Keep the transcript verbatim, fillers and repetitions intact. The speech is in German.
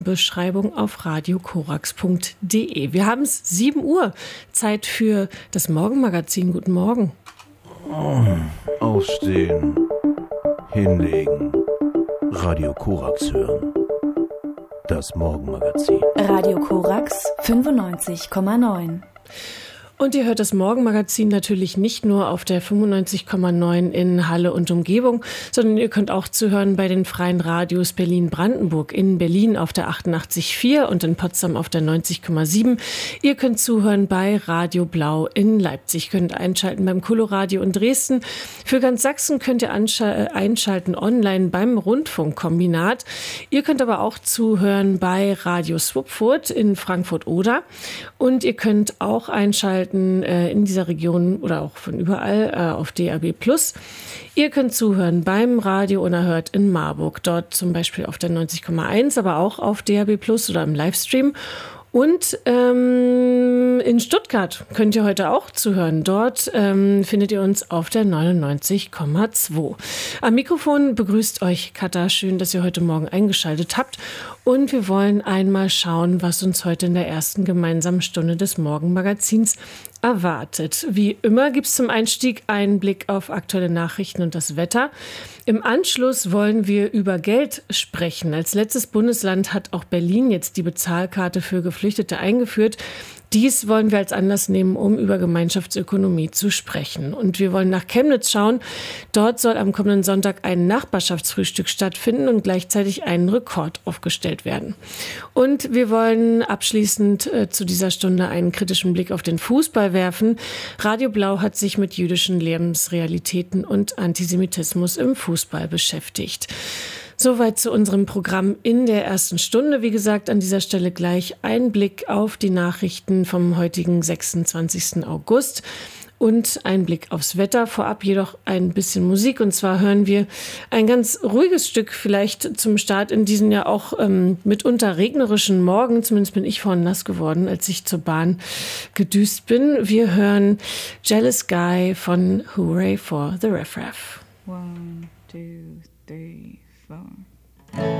Beschreibung auf radio korax punkt de. Wir haben es sieben Uhr, Zeit für das Morgenmagazin. Guten Morgen. Oh, aufstehen, hinlegen, Radio Korax hören. Das Morgenmagazin. Radio Korax fünfundneunzig Komma neun. Und ihr hört das Morgenmagazin natürlich nicht nur auf der fünfundneunzig Komma neun in Halle und Umgebung, sondern ihr könnt auch zuhören bei den freien Radios Berlin-Brandenburg, in Berlin auf der achtundachtzig Komma vier und in Potsdam auf der neunzig Komma sieben. Ihr könnt zuhören bei Radio Blau in Leipzig, könnt einschalten beim Coloradio in Dresden. Für ganz Sachsen könnt ihr einschalten online beim Rundfunkkombinat. Ihr könnt aber auch zuhören bei Radio Swupfurt in Frankfurt-Oder und ihr könnt auch einschalten in dieser Region oder auch von überall auf D A B plus. Ihr könnt zuhören beim Radio Unerhört in Marburg, dort zum Beispiel auf der neunzig Komma eins, aber auch auf D A B plus oder im Livestream. Und ähm, in Stuttgart könnt ihr heute auch zuhören. Dort ähm, findet ihr uns auf der neunundneunzig Komma zwei. Am Mikrofon begrüßt euch Katha. Schön, dass ihr heute Morgen eingeschaltet habt. Und wir wollen einmal schauen, was uns heute in der ersten gemeinsamen Stunde des Morgenmagazins erwartet. Wie immer gibt es zum Einstieg einen Blick auf aktuelle Nachrichten und das Wetter. Im Anschluss wollen wir über Geld sprechen. Als letztes Bundesland hat auch Berlin jetzt die Bezahlkarte für Geflüchtete eingeführt. Dies wollen wir als Anlass nehmen, um über Gemeinschaftsökonomie zu sprechen. Und wir wollen nach Chemnitz schauen. Dort soll am kommenden Sonntag ein Nachbarschaftsfrühstück stattfinden und gleichzeitig ein Rekord aufgestellt werden. Und wir wollen abschließend äh, zu dieser Stunde einen kritischen Blick auf den Fußball werfen. Radio Blau hat sich mit jüdischen Lebensrealitäten und Antisemitismus im Fußball beschäftigt. Soweit zu unserem Programm in der ersten Stunde. Wie gesagt, an dieser Stelle gleich ein Blick auf die Nachrichten vom heutigen sechsundzwanzigsten August und ein Blick aufs Wetter. Vorab jedoch ein bisschen Musik. Und zwar hören wir ein ganz ruhiges Stück vielleicht zum Start in diesen ja auch ähm, mitunter regnerischen Morgen. Zumindest bin ich vorhin nass geworden, als ich zur Bahn gedüst bin. Wir hören Jealous Guy von Hooray for the Riff Raff. One, two, three.